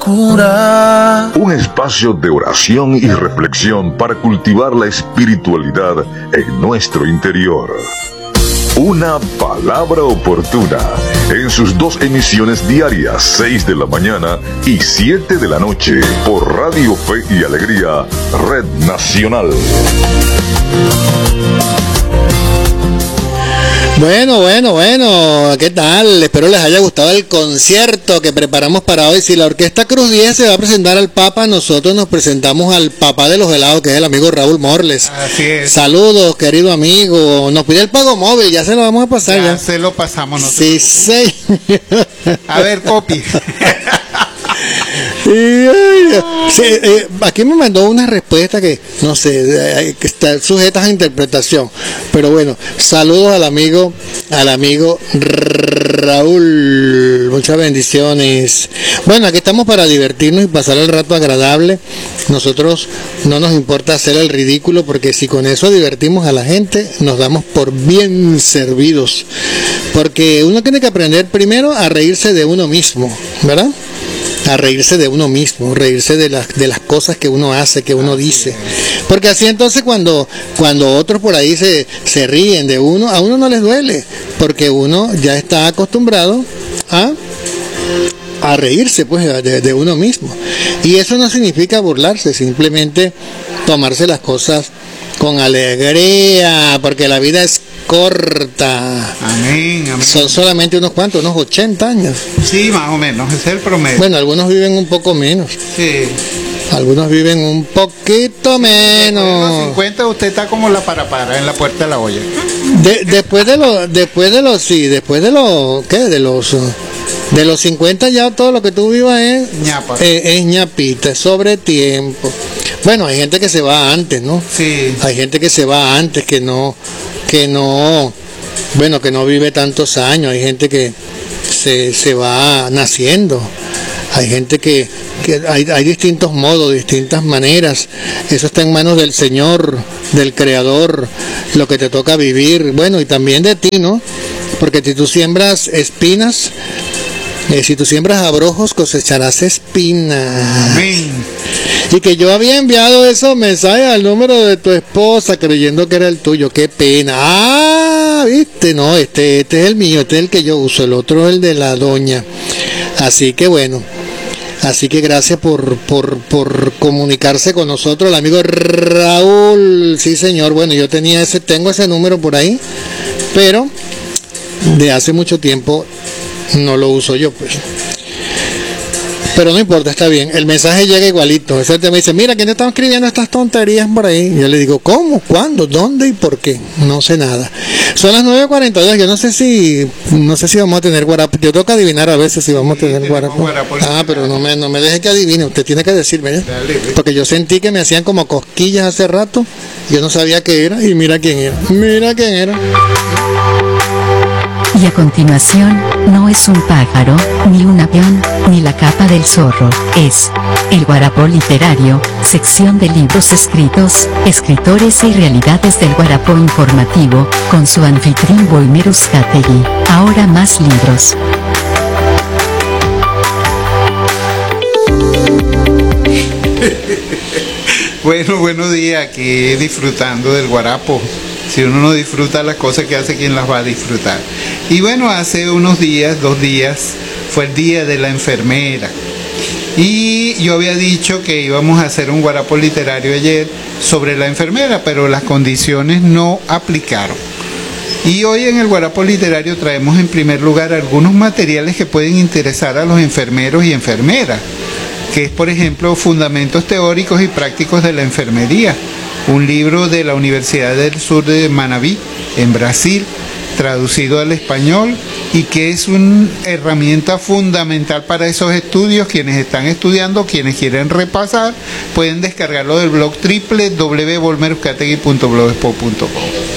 cura. Un espacio de oración y reflexión para cultivar la espiritualidad en nuestro interior. Una palabra oportuna, en sus 2 emisiones diarias, 6 de la mañana y 7 de la noche, por Radio Fe y Alegría, Red Nacional. Bueno, ¿qué tal? Espero les haya gustado el concierto que preparamos para hoy. Si la Orquesta Cruz 10 se va a presentar al Papa, nosotros nos presentamos al papá de los helados, que es el amigo Raúl Morles. Así es. Saludos, querido amigo. Nos pide el pago móvil, ya se lo vamos a pasar. Ya se lo pasamos nosotros. Sí. A ver, copy. Sí, aquí me mandó una respuesta que no sé, que está sujeta a interpretación, pero bueno, saludos al amigo Raúl, muchas bendiciones. Bueno, aquí estamos para divertirnos y pasar el rato agradable. Nosotros no nos importa hacer el ridículo, porque si con eso divertimos a la gente, nos damos por bien servidos, porque uno tiene que aprender primero a reírse de uno mismo, ¿verdad? A reírse de uno mismo, reírse de las cosas que uno hace, que uno dice. Porque así entonces cuando otros por ahí se ríen de uno, a uno no les duele, porque uno ya está acostumbrado a reírse pues de uno mismo. Y eso no significa burlarse, simplemente tomarse las cosas con alegría, porque la vida es corta. Amén. Son solamente unos 80 años. Sí, más o menos, ese es el promedio. Bueno, algunos viven un poco menos. Sí. Algunos viven un poquito menos. En los 50 usted está como la para en la puerta de la olla. Después de los 50 ya todo lo que tú vivas es ñapita, es sobre tiempo. Bueno, hay gente que se va antes, ¿no? Sí. Hay gente que se va antes, que no vive tantos años. Hay gente que se va naciendo. Hay gente que hay distintos modos, distintas maneras. Eso está en manos del Señor, del Creador, lo que te toca vivir. Bueno, y también de ti, ¿no? Porque si tú siembras espinas, si tú siembras abrojos, cosecharás espinas. Amén. Y que yo había enviado esos mensajes al número de tu esposa creyendo que era el tuyo. Qué pena. Viste, no, este es el mío, este es el que yo uso, el otro es el de la doña. Así que bueno, gracias por comunicarse con nosotros, el amigo Raúl. Sí, señor. Bueno, yo tengo ese número por ahí, pero de hace mucho tiempo no lo uso yo, pues. Pero no importa, está bien. El mensaje llega igualito. Ese te me dice, mira, ¿quién te está escribiendo estas tonterías por ahí? Y yo le digo, ¿cómo? ¿Cuándo? ¿Dónde? ¿Y por qué? No sé nada. Son las 9:42. Yo no sé si vamos a tener guarapo. Yo tengo que adivinar a veces si vamos a tener guarapo. Pero no me deje que adivine. Usted tiene que decirme, ¿eh? Porque yo sentí que me hacían como cosquillas hace rato. Yo no sabía qué era. Y mira quién era. Y a continuación, no es un pájaro, ni un avión, ni la capa del zorro, es el Guarapo Literario, sección de libros escritos, escritores y realidades del Guarapo informativo, con su anfitrión Boimer Uzcategui. Ahora más libros. Bueno, buenos días, aquí disfrutando del Guarapo. Si uno no disfruta las cosas que hace, ¿quién las va a disfrutar? Y bueno, hace unos días, 2 días, fue el día de la enfermera. Y yo había dicho que íbamos a hacer un Guarapo literario ayer sobre la enfermera, pero las condiciones no aplicaron. Y hoy en el Guarapo literario traemos en primer lugar algunos materiales que pueden interesar a los enfermeros y enfermeras, que es, por ejemplo, Fundamentos Teóricos y Prácticos de la Enfermería, un libro de la Universidad del Sur de Manabí, en Brasil, traducido al español, y que es una herramienta fundamental para esos estudios. Quienes están estudiando, quienes quieren repasar, pueden descargarlo del blog www.bolmeruzcategui.blogspot.com.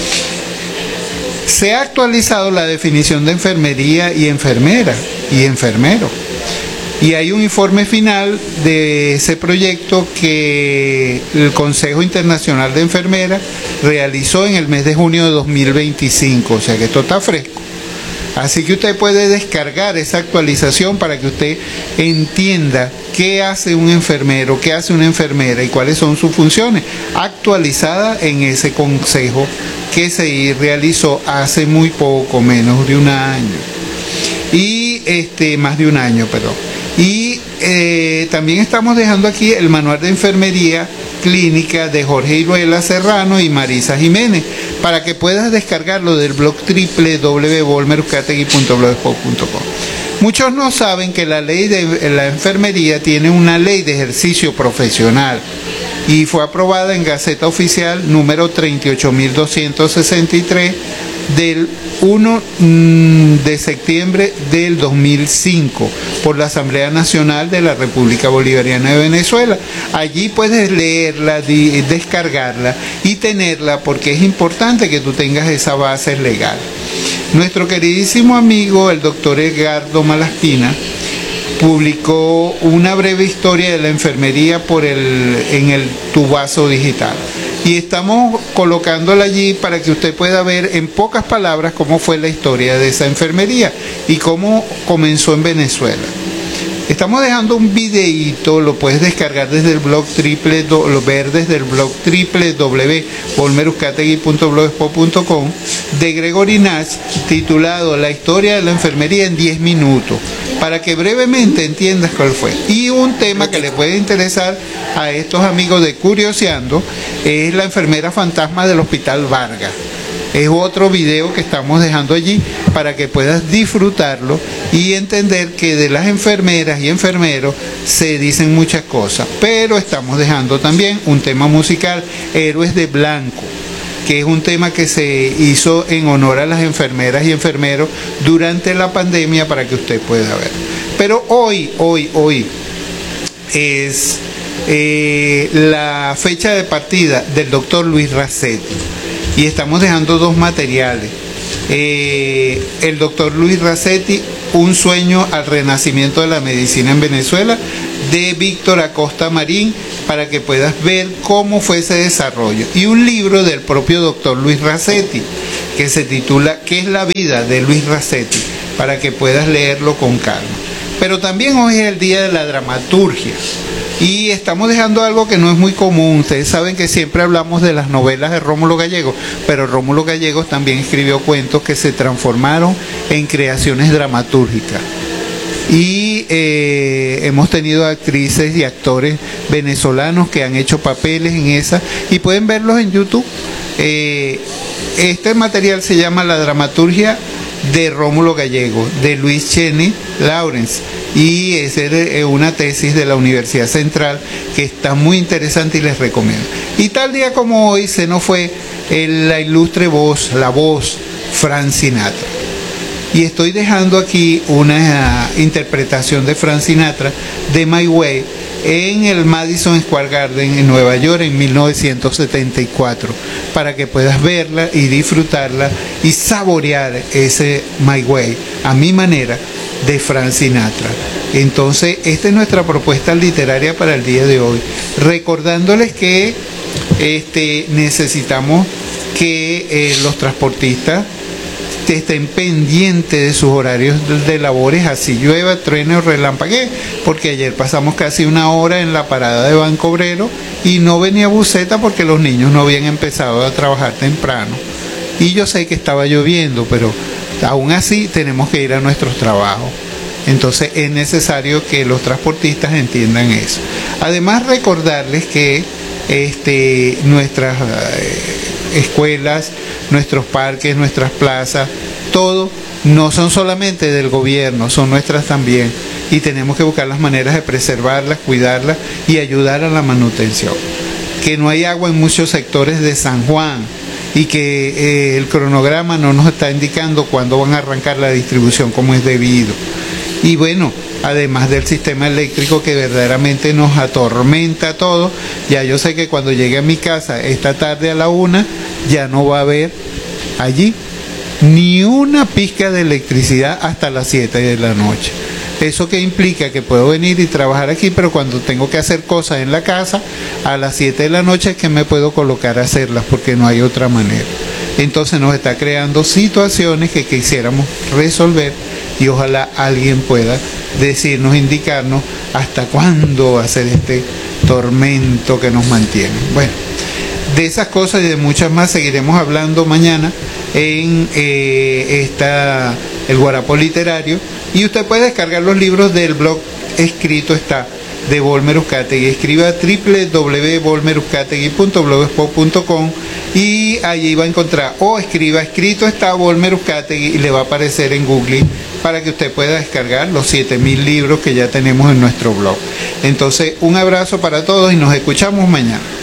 Se ha actualizado la definición de enfermería y enfermera y enfermero. Y hay un informe final de ese proyecto que el Consejo Internacional de Enfermeras realizó en el mes de junio de 2025, o sea que esto está fresco. Así que usted puede descargar esa actualización para que usted entienda qué hace un enfermero, qué hace una enfermera y cuáles son sus funciones, actualizada en ese consejo que se realizó hace muy poco, menos de un año. Y más de un año, perdón. Y también estamos dejando aquí el manual de enfermería clínica de Jorge Iruela Serrano y Marisa Jiménez, para que puedas descargarlo del blog www.volmeruscategui.blogspot.com. Muchos no saben que la ley de la enfermería tiene una ley de ejercicio profesional y fue aprobada en Gaceta Oficial número 38.263 del 1 de septiembre del 2005 por la Asamblea Nacional de la República Bolivariana de Venezuela. Allí puedes leerla, descargarla y tenerla, porque es importante que tú tengas esa base legal. Nuestro queridísimo amigo, el doctor Edgardo Malaspina, publicó una breve historia de la enfermería en el Tubazo Digital. Y estamos colocándola allí para que usted pueda ver en pocas palabras cómo fue la historia de esa enfermería y cómo comenzó en Venezuela. Estamos dejando un videíto, lo puedes descargar desde el blog www.volmeruscategui.blogspot.com de Gregory Nash, titulado La historia de la enfermería en 10 minutos, para que brevemente entiendas cuál fue. Y un tema que le puede interesar a estos amigos de Curioseando es la enfermera fantasma del Hospital Vargas. Es otro video que estamos dejando allí para que puedas disfrutarlo y entender que de las enfermeras y enfermeros se dicen muchas cosas, pero estamos dejando también un tema musical, Héroes de Blanco, que es un tema que se hizo en honor a las enfermeras y enfermeros durante la pandemia, para que usted pueda ver. Pero hoy es la fecha de partida del doctor Luis Racetti y estamos dejando dos materiales. El doctor Luis Racetti, Un sueño al renacimiento de la medicina en Venezuela, de Víctor Acosta Marín, para que puedas ver cómo fue ese desarrollo. Y un libro del propio doctor Luis Racetti, que se titula ¿Qué es la vida de Luis Racetti?, para que puedas leerlo con calma. Pero también hoy es el día de la dramaturgia. Y estamos dejando algo que no es muy común. Ustedes saben que siempre hablamos de las novelas de Rómulo Gallegos, pero Rómulo Gallegos también escribió cuentos que se transformaron en creaciones dramatúrgicas. Y hemos tenido actrices y actores venezolanos que han hecho papeles en esa, y pueden verlos en YouTube. Este material se llama La dramaturgia de Rómulo Gallegos, de Luis Cheney Lawrence, y es una tesis de la Universidad Central que está muy interesante y les recomiendo. Y tal día como hoy se nos fue la ilustre voz, la voz Frank Sinatra. Y estoy dejando aquí una interpretación de Frank Sinatra de My Way en el Madison Square Garden en Nueva York en 1974, para que puedas verla y disfrutarla y saborear ese My Way a mi manera de Frank Sinatra. Entonces, esta es nuestra propuesta literaria para el día de hoy, recordándoles que necesitamos que los transportistas estén pendientes de sus horarios de labores, así llueva, truene o relampaguee, porque ayer pasamos casi una hora en la parada de Banco Obrero y no venía buseta porque los niños no habían empezado a trabajar temprano. Y yo sé que estaba lloviendo, pero aún así tenemos que ir a nuestros trabajos. Entonces es necesario que los transportistas entiendan eso. Además, recordarles que nuestras escuelas, nuestros parques, nuestras plazas, todo no son solamente del gobierno, son nuestras también, y tenemos que buscar las maneras de preservarlas, cuidarlas y ayudar a la manutención. Que no hay agua en muchos sectores de San Juan y que el cronograma no nos está indicando cuándo van a arrancar la distribución como es debido. Y bueno, además del sistema eléctrico que verdaderamente nos atormenta todo, ya yo sé que cuando llegue a mi casa esta tarde a la 1, ya no va a haber allí ni una pizca de electricidad hasta las 7 de la noche. ¿Eso qué implica? Que puedo venir y trabajar aquí, pero cuando tengo que hacer cosas en la casa, a las 7 de la noche es que me puedo colocar a hacerlas, porque no hay otra manera. entonces nos está creando situaciones que quisiéramos resolver y ojalá alguien pueda decirnos, indicarnos hasta cuándo va a ser este tormento que nos mantiene. Bueno, de esas cosas y de muchas más seguiremos hablando mañana en el Guarapo Literario, y usted puede descargar los libros del blog Escrito Está de Volmer Uzcategui. Escriba www.volmeruzcategui.blogspot.com y allí va a encontrar, o escriba Escrito Está Volmer Uzcategui y le va a aparecer en Google para que usted pueda descargar los 7000 libros que ya tenemos en nuestro blog. Entonces, un abrazo para todos y nos escuchamos mañana.